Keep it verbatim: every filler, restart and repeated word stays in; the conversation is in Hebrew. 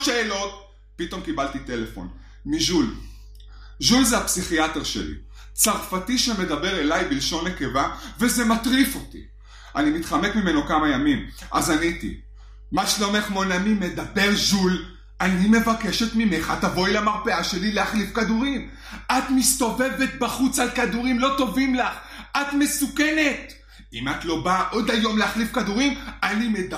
שאלות. פתאום קיבלתי טלפון מז'ול. ז'ול זה הפסיכיאטר שלי. צרפתי שמדבר אליי בלשון נקבה, וזה מטריף אותי. אני מתחמק ממנו כמה ימים. אז עניתי, מה שלומך מונמי? מדבר ז'ול. אני מבקשת ממך, תבואי למרפאה שלי להחליף כדורים. את מסתובבת בחוץ על כדורים לא טובים לך. את מסוכנת. אם את לא באה עוד היום להחליף כדורים, אני מדבר